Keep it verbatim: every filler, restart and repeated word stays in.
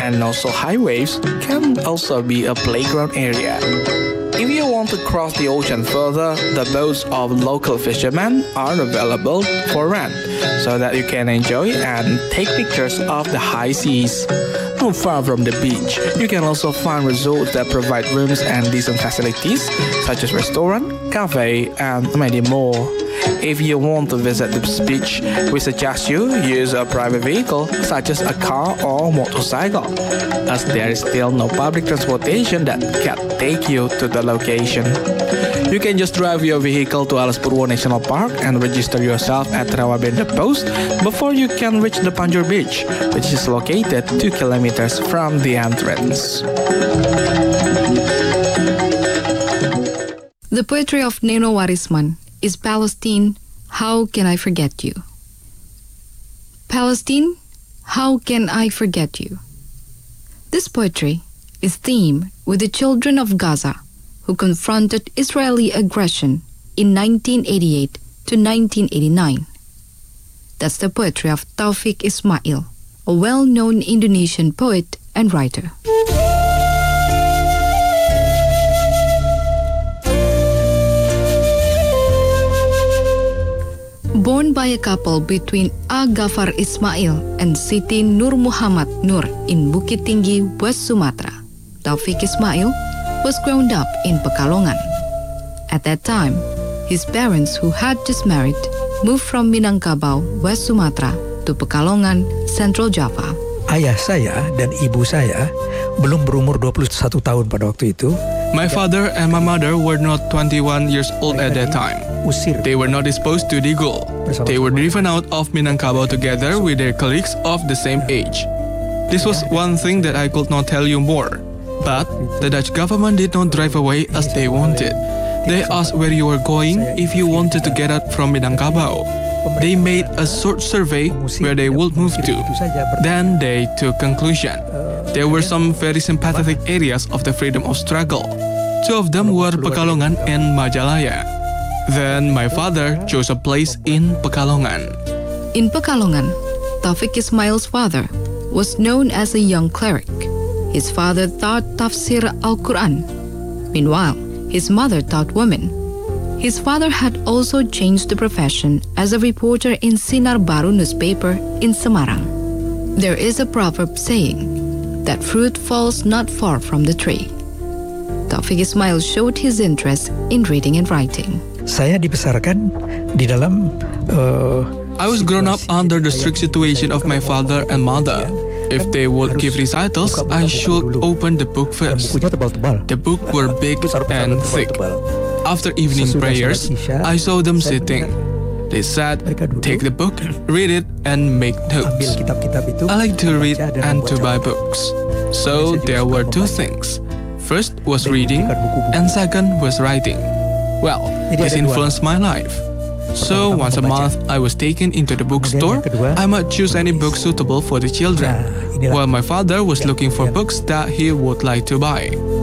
and also high waves can also be a playground area. If you want to cross the ocean further, the boats of local fishermen are available for rent, so that you can enjoy and take pictures of the high seas. Not far from the beach, you can also find resorts that provide rooms and decent facilities, such as restaurant, cafe, and many more. If you want to visit this beach, we suggest you use a private vehicle such as a car or motorcycle, as there is still no public transportation that can take you to the location. You can just drive your vehicle to Alas Purwo National Park and register yourself at Rawabenda Post before you can reach the Panjur Beach, which is located two kilometers from the entrance. The poetry of Neno Warisman is Palestine, How Can I Forget You? Palestine, how can I forget you? This poetry is themed with the children of Gaza who confronted Israeli aggression in nineteen eighty-eight to nineteen eighty-nine. That's the poetry of Taufik Ismail, a well-known Indonesian poet and writer. Born by a couple between A. Gafar Ismail and Siti Nur Muhammad Nur in Bukit Tinggi, West Sumatra, Taufik Ismail was grown up in Pekalongan. At that time, his parents, who had just married, moved from Minangkabau, West Sumatra, to Pekalongan, Central Java. Ayah saya dan ibu saya belum berumur dua puluh satu tahun pada waktu itu. My father and my mother were not twenty-one years old at that time. They were not disposed to Digul. They were driven out of Minangkabau together with their colleagues of the same age. This was one thing that I could not tell you more. But the Dutch government did not drive away as they wanted. They asked where you were going if you wanted to get out from Minangkabau. They made a short survey where they would move to. Then they took conclusion. There were some very sympathetic areas of the freedom of struggle. Two of them were Pekalongan and Majalaya. Then my father chose a place in Pekalongan. In Pekalongan, Taufik Ismail's father was known as a young cleric. His father taught tafsir Al-Quran. Meanwhile, his mother taught women. His father had also changed the profession as a reporter in Sinar Baru newspaper in Semarang. There is a proverb saying that fruit falls not far from the tree. Taufik Ismail showed his interest in reading and writing. Saya dibesarkan di dalam uh, I was grown up under the strict situation of my father and mother. If they would give recitals, I should open the book first. The books were big and thick. After evening prayers, I saw them sitting. They said, take the book, read it, and make notes. I like to read and to buy books. So there were two things. First was reading, and second was writing. Well, this influenced my life. So once a month, I was taken into the bookstore. I might choose any book suitable for the children, while my father was looking for books that he would like to buy.